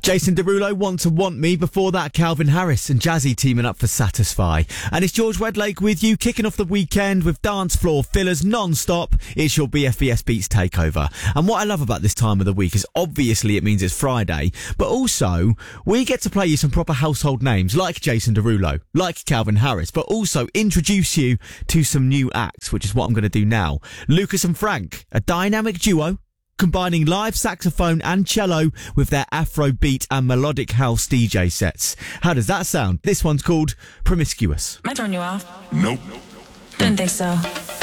Jason Derulo, Want to Want Me. Before that, Calvin Harris and Jazzy teaming up for Satisfy. And it's George Wedlake with you, kicking off the weekend with dance floor fillers non-stop. It's your BFBS Beats Takeover. And what I love about this time of the week is obviously it means it's Friday, but also we get to play you some proper household names like Jason Derulo, like Calvin Harris, but also introduce you to some new acts, which is what I'm going to do now. Lucas and Frank, a dynamic duo, combining live saxophone and cello with their Afro beat and melodic house DJ sets. How does that sound? This one's called Promiscuous. Am I turning you off? Nope. Didn't think so.